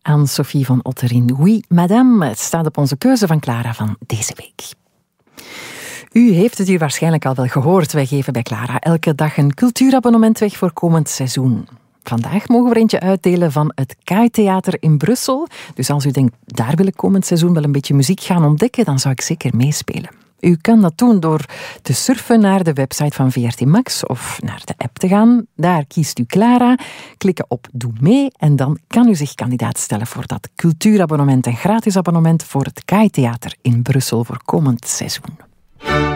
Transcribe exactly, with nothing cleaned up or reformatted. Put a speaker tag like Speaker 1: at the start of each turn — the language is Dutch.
Speaker 1: aan Sophie van Otterin. Oui, madame, het staat op onze keuze van Clara van deze week. U heeft het hier waarschijnlijk al wel gehoord. Wij geven bij Clara elke dag een cultuurabonnement weg voor komend seizoen. Vandaag mogen we er eentje uitdelen van het K A I Theater in Brussel. Dus als u denkt, daar wil ik komend seizoen wel een beetje muziek gaan ontdekken, dan zou ik zeker meespelen. U kan dat doen door te surfen naar de website van V R T Max of naar de app te gaan. Daar kiest u Clara, klikken op Doe mee en dan kan u zich kandidaat stellen voor dat cultuurabonnement en gratis abonnement voor het K A I Theater in Brussel voor komend seizoen.